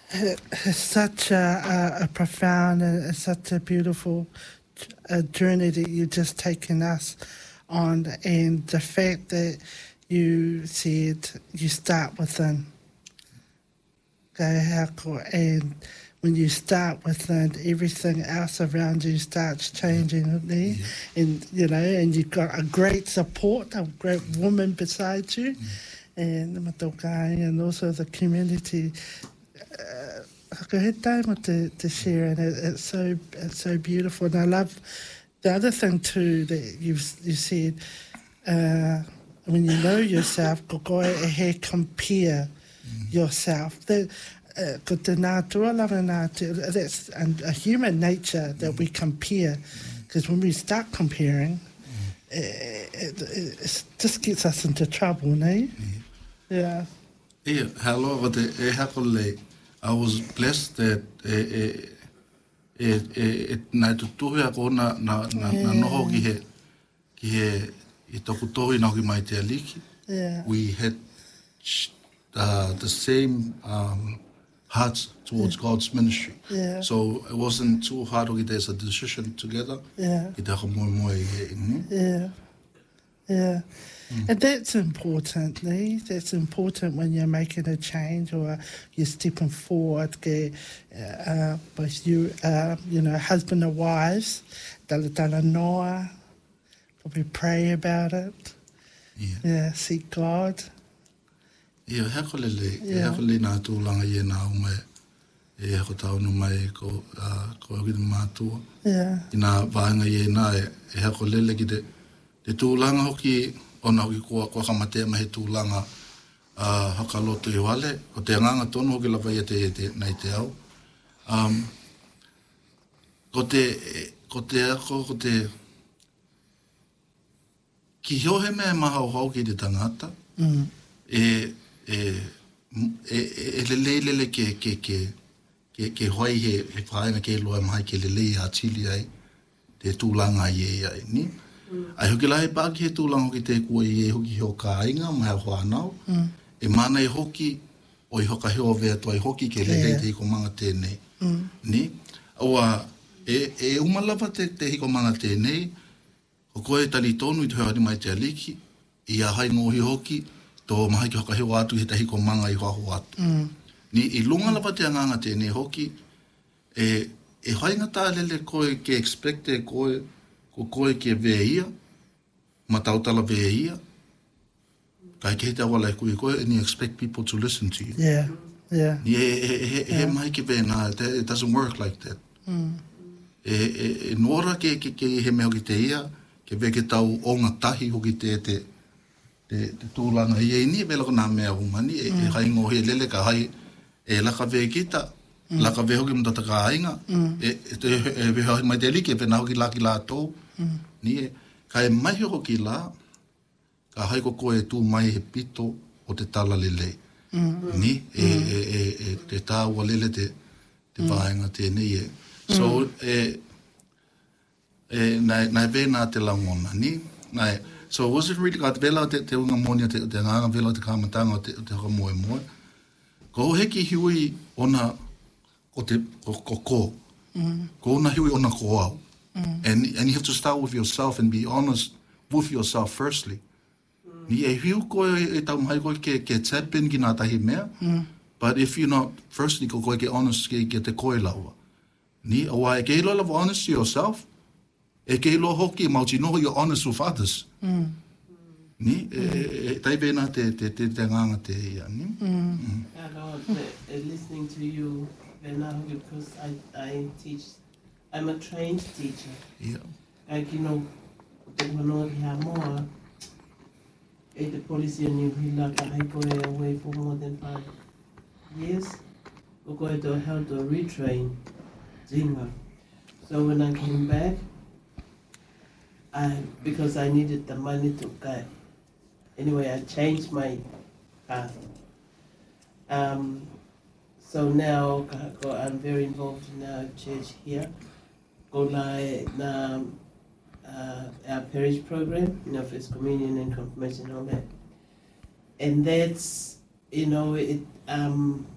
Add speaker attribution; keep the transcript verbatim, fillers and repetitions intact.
Speaker 1: It's such a, a, a profound and such a beautiful uh, journey that you've just taken us on, and the fact that you said you start within. And when you start within, everything else around you starts changing, yeah. and you know, and you've got a great support, a great woman beside you, yeah. and and also the community. Uh, to, to share, and it, it's so it's so beautiful. And I love the other thing too that you you said uh, when you know yourself, go go ahead compare mm. yourself. That uh, that's and a human nature that mm. we compare, because mm. when we start comparing, mm. it, it, it just gets us into trouble, no? Mm. Yeah.
Speaker 2: Yeah. Hello, what the I was blessed that e e e e na tutuhi ako na na na na noho ki he ki he I toku tohi na ki mai te aliki.
Speaker 1: Yeah.
Speaker 2: We had uh, the same um, hearts towards yeah. God's ministry.
Speaker 1: Yeah.
Speaker 2: So it wasn't too hard. Okay, there's a decision together.
Speaker 1: Yeah.
Speaker 2: Ki tako mo mo e e.
Speaker 1: Yeah. Yeah. Mm. And that's important, nee? That's important when you're making a change or you're stepping forward. Uh, both you, uh, you know, husband and wives, dala dala noa, probably pray about it.
Speaker 2: Yeah.
Speaker 1: Yeah, seek God.
Speaker 2: Yeah, heko lele, heko le na tūlanga ye na ume, e heko taunu mai ko ko ki mātua.
Speaker 1: Yeah.
Speaker 2: Ina vaenga ye na e heko lele ki te te tūlanga hoki ona hoki kua kua kamatea mahe tūlanga uh, hakaloto i wale, o te anganga tono hoki lava ia te, te nei te au. Um, ko te, ko te ako, ko te, ki hiohe mea maha o hau ki te tangata,
Speaker 1: mm.
Speaker 2: e, e, e, e lele lele ke, ke, ke, ke, ke hoi he, he whaenga ke loa maha ke lele a tili ai, te tūlanga i e ai, ni? Mm. Ai hoki lahe pāki he tūlanga hoki te kua i e hoki heo ka ainga, mai hao whanau.
Speaker 1: Mm.
Speaker 2: E mana i hoki, o i hoka heo vea toa i hoki ke lehei yeah. te hiko manga tēnei.
Speaker 1: Mm.
Speaker 2: Ni? Aua, e, e umalapa te, te hiko manga tēnei, o koe tali tonu i te heo mai te aliki, i a hai ngohi hoki, tō maha ki hoka heo atu i te hiko manga i hoahu atu.
Speaker 1: Mm.
Speaker 2: Ni, i lunga lapa te anganga tēnei hoki, e, e hainga tā lele koe ke expecte koe, ko koe ke veia, matautala veia, kai ke te awala e koe koe, and you expect people to listen to you.
Speaker 1: Yeah, yeah.
Speaker 2: Ni e, e, e, e yeah. mai ke vena, it doesn't work like that.
Speaker 1: Mm.
Speaker 2: E, e, e nora ke, ke, ke he mea hoki te ia, ke ve ke tau o ngā tahi hoki te, te, te, te tūlanga i e ni, e vela ko nā mea umani, e, mm. e hai ngohi lele ka hai, e laka ve kita, mm. laka ve hoki mtata ka ainga, mm. e, e, te, e ve hai mai te like, e vena hoki laki la tō,
Speaker 1: Mm.
Speaker 2: ni e, ka e mai hoki la, ka hai ko koe tū mai he pito o te tala lele.
Speaker 1: Mm.
Speaker 2: Ni, e, mm. e, e, e te tāua lele te, te mm. vāenga tēnei e. So, mm. e, e, nai, nai vena te langona, ni? Nai, so, was it really, ka te vela te, te unga monia, te, te nganga vela te kāmatanga o te, te haka moe moe. Ko heki hiui ona o te, ko ko, ko.
Speaker 1: Mm.
Speaker 2: Ko ona hiui ona ko au.
Speaker 1: Mm.
Speaker 2: And, and you have to start with yourself and be honest with yourself firstly. Mm. Ni e hiu koe e tau mai koe ke, ke tap in ki nā tahi mea.
Speaker 1: Mm.
Speaker 2: But if you're not, firstly, ko koe ke honest ke, ke te koe laua. Ni, awa e ke ilo lawa honest to yourself. E ke ilo hoki e mauti noho you're honest with others.
Speaker 1: Mm.
Speaker 2: Ni, e, e, e tai vena te, te, te, te nganga te ia. Ni?
Speaker 1: Mm.
Speaker 3: Mm. I know, listening to you, Vena, because I, I teach I'm a trained teacher.
Speaker 2: Yeah.
Speaker 3: Like, you know, the one we have more, the policy and you feel like I go away for more than five years. We go to help to retrain Zinga. So when I came back, I because I needed the money to get. Anyway, I changed my path. Um, so now I'm very involved in our church here. Go like na uh, our parish program, you know, First Communion and Confirmation and all that. And that's, you know, it um